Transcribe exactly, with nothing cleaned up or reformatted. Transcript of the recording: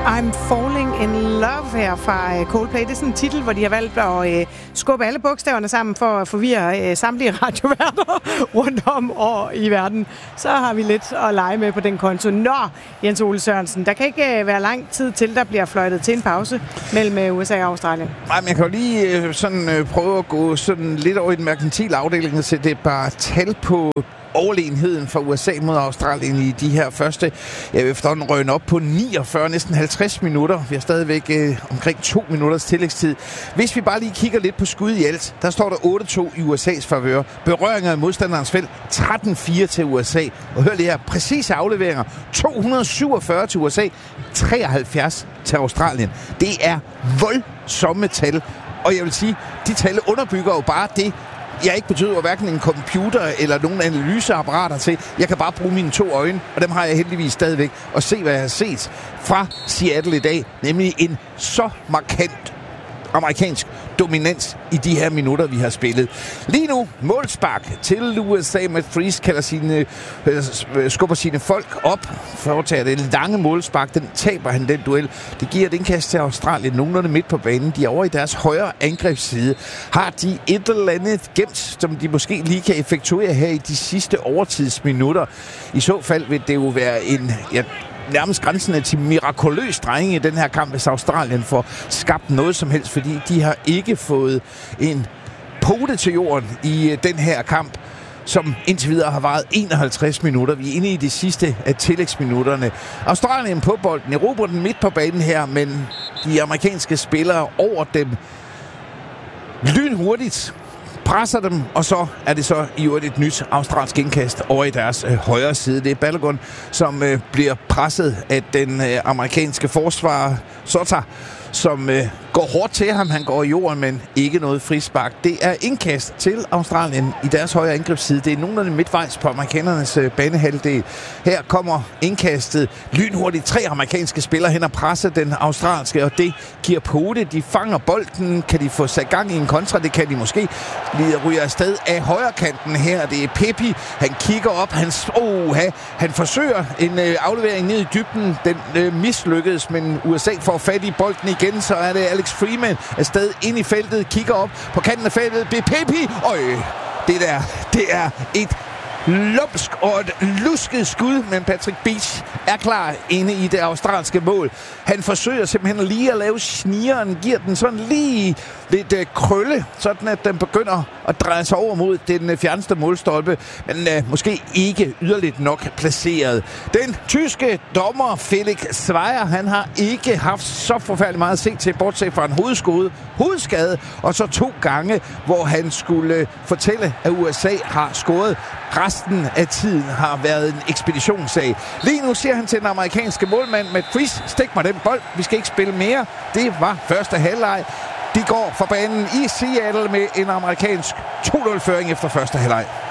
I'm Falling in Love her fra Coldplay. Det er sådan en titel, hvor de har valgt at øh, skubbe alle bogstaverne sammen for at forvirre øh, samtlige radioværter rundt om og i verden. Så har vi lidt at lege med på den konto. Nå, Jens Ole Sørensen, der kan ikke øh, være lang tid til, der bliver fløjtet til en pause mellem øh, U S A og Australien. Nej, men jeg kan jo lige øh, sådan, øh, prøve at gå sådan lidt over i den merkantile afdeling og sætte et par tal på overlegenheden for U S A mod Australien i de her første, jeg vil efterhånden røgne op på niogfyrre, næsten halvtreds minutter. Vi har stadigvæk øh, omkring to minutters tillægstid. Hvis vi bare lige kigger lidt på skud i alt, der står der otte to i U S A's favør. Berøringer af modstanderens felt, tretten fire til U S A. Og hør lige her, præcise afleveringer, to hundrede syvogfyrre til U S A, treoghalvfjerds til Australien. Det er voldsomme tal. Og jeg vil sige, de tal underbygger jo bare det, jeg ikke betyder hverken en computer eller nogle analyseapparater til. Jeg kan bare bruge mine to øjne, og dem har jeg heldigvis stadigvæk, og se, hvad jeg har set fra Seattle i dag. Nemlig en så markant amerikansk dominans i de her minutter, vi har spillet. Lige nu, målspark til U S A. Matt Freese kalder sine, øh, skubber sine folk op, foretager det lange målspark. Den taber han, den duel. Det giver et indkast til Australien, nogenlunde midt på banen. De er over i deres højre angrebsside. Har de et eller andet gemt, som de måske lige kan effektuere her i de sidste overtidsminutter? I så fald vil det jo være en... Ja, nærmest grænsen til mirakuløs drejning i den her kamp, hvis Australien får skabt noget som helst, fordi de har ikke fået en pote til jorden i den her kamp, som indtil videre har varet enoghalvtreds minutter. Vi er inde i de sidste af tillægsminutterne. Australien på bolden, erobrer den midt på banen her, men de amerikanske spillere over dem lynhurtigt presser dem, og så er det så i øvrigt et nyt australsk indkast over i deres øh, højre side. Det er Balogun, som øh, bliver presset af den øh, amerikanske forsvarer Sota, som øh, går hårdt til ham. Han går i jorden, men ikke noget frispark. Det er indkast til Australien i deres højre angrebsside. Det er nogenlunde midtvejs på amerikanernes øh, banehalvdel. Her kommer indkastet lynhurtigt. Tre amerikanske spillere hen og presser den australske, og det giver pote. De fanger bolden. Kan de få sat gang i en kontra? Det kan de måske. Lige ryger afsted af højre kanten her. Det er Pepi. Han kigger op. Han, oh, han forsøger en øh, aflevering ned i dybden. Den øh, mislykkedes, men U S A får fat i bolden igen. Så er det Alex Freeman afsted ind i feltet. Kigger op på kanten af feltet. Det er Pepi. Øj, det der, det er et lumsk og et lusket skud, men Patrick Beach er klar inde i det australske mål. Han forsøger simpelthen lige at lave snigeren, giver den sådan lige lidt øh, krølle, sådan at den begynder at dreje sig over mod den øh, fjerneste målstolpe, men øh, måske ikke yderligt nok placeret. Den tyske dommer Felix Zweier, han har ikke haft så forfærdeligt meget at se til, bortset fra en hovedskade, hovedskade, og så to gange, hvor han skulle øh, fortælle, at U S A har scoret. Resten af tiden har været en ekspeditionssag. Lige nu siger han til den amerikanske målmand Matt Freese, stik mig den bold, vi skal ikke spille mere. Det var første halvleg. De går fra banen i Seattle med en amerikansk to nul føring efter første halvleg.